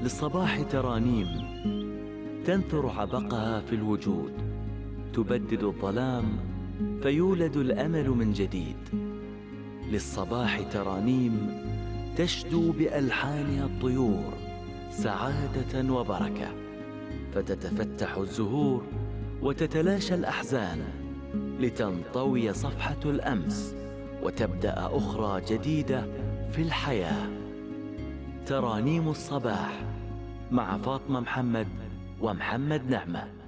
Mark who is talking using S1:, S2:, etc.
S1: للصباح ترانيم تنثر عبقها في الوجود، تبدد الظلام فيولد الأمل من جديد. للصباح ترانيم تشدو بألحانها الطيور سعادة وبركة، فتتفتح الزهور وتتلاشى الأحزان لتنطوي صفحة الأمس وتبدأ أخرى جديدة في الحياة. ترانيم الصباح مع فاطمة محمد ومحمد نعمة.